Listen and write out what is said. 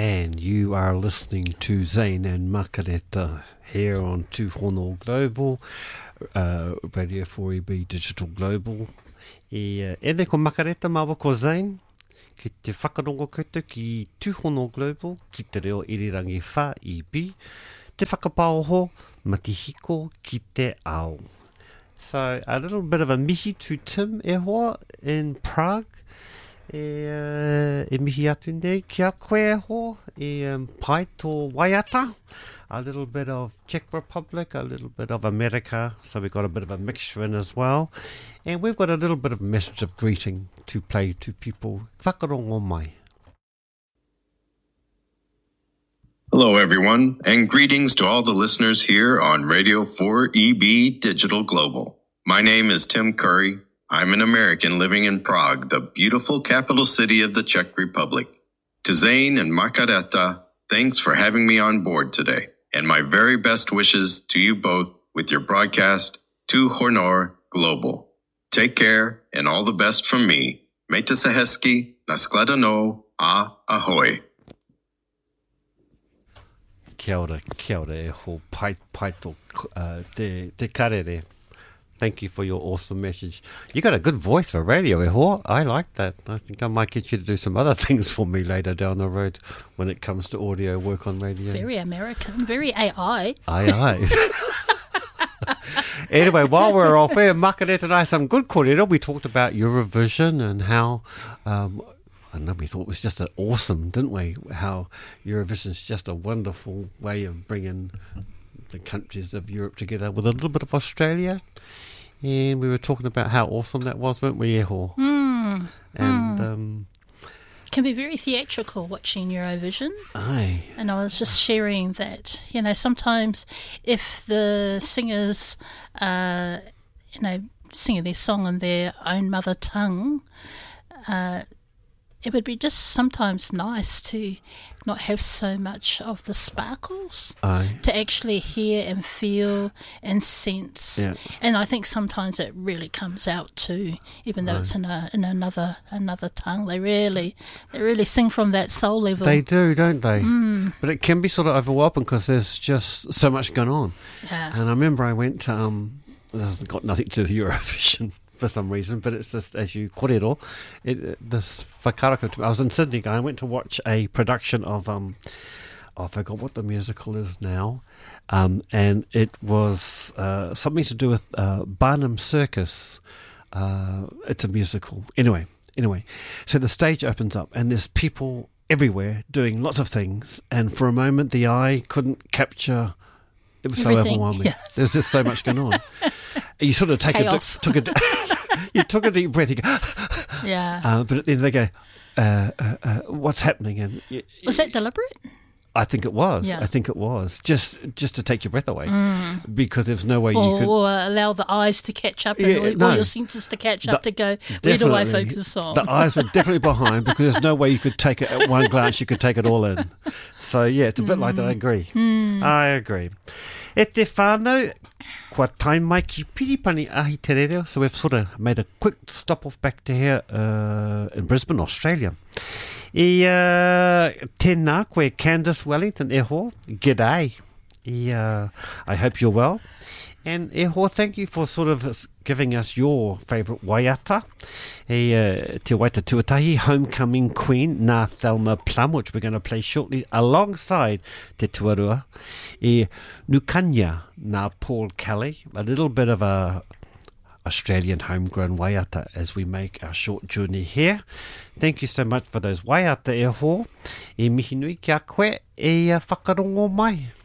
And you are listening to Zane and Makareta here on Tūhono Global, Radio 4EB Digital Global. E ko Makareta mawa ko Zane, ki te whakarongo koutou ki Tūhono Global, ki te reo irirangi 4EB, te whakapaoho ma te hiko ki te ao. So a little bit of a mihi to Tim e hoa in Prague. E mihi atu nei kia koe ho pai tō waiata, a little bit of Czech Republic, a little bit of America, so we've got a bit of a mixture in as well, and we've got a little bit of message of greeting to play to people. Whakarongo mai. Hello everyone, and greetings to all the listeners here on Radio 4EB Digital Global. My name is Tim Curry. I'm an American living in Prague, the beautiful capital city of the Czech Republic. To Zane and Makareta, thanks for having me on board today, and my very best wishes to you both with your broadcast, Tūhono Global. Take care, and all the best from me. Meta Saheski, Naskladano, ahoy. Kia ora e ho pai tō te karere. Thank you for your awesome message. You got a good voice for radio, e hoa. I like that. I think I might get you to do some other things for me later down the road when it comes to audio work on radio. Very American, very AI. Anyway, while we're off air, Makareta and I some good kōrero. We talked about Eurovision and how, I know we thought it was just awesome, didn't we? How Eurovision is just a wonderful way of bringing the countries of Europe together with a little bit of Australia. And we were talking about how awesome that was, weren't we, Eho? And can be very theatrical watching Eurovision. Aye. And I was just sharing that, sometimes if the singers, singing their song in their own mother tongue, it would be just sometimes nice to not have so much of the sparkles. Aye. To actually hear and feel and sense. Yeah. And I think sometimes it really comes out too, even though it's in another tongue. They really sing from that soul level. They do, don't they? But it can be sort of overwhelming because there's just so much going on. Yeah. And I remember I went to, this has got nothing to do with Eurovision for some reason, but it's just as you kōrero, this whakarako. I was in Sydney. I went to watch a production of I forgot what the musical is now, and it was something to do with Barnum Circus. It's a musical. Anyway, so the stage opens up and there's people everywhere doing lots of things, and for a moment the eye couldn't capture. It was Everything, so overwhelming. yes. There's just so much going on. You sort of take you took a deep breath. You go, Yeah. but at the end they go, "What's happening?" And Was that deliberate? I think it was. Yeah. I think it was just to take your breath away because there's no way you could. Or allow the eyes to catch up and all your senses to catch up to go, where do I focus on? The eyes were definitely behind because there's no way you could take it at one glance. You could take it all in. So yeah, it's a bit like that. I agree. I agree. E te whānau, kua tai mai ki Piripani ahi te rereo. So we've sort of made a quick stop off back to here in Brisbane, Australia. Tēnā koe Candice Wellington, e ho, g'day. I hope you're well. And e ho, thank you for sort of giving us your favourite waiata. Te Waita Tuatahi, Homecoming Queen, Nā Thelma Plum, which we're going to play shortly alongside Te Tuarua. Nukanya, Nā Paul Kelly, a little bit of a Australian homegrown waiata as we make our short journey here. Thank you so much for those waiata e ho. E mihi nui kia koe e whakarongo mai.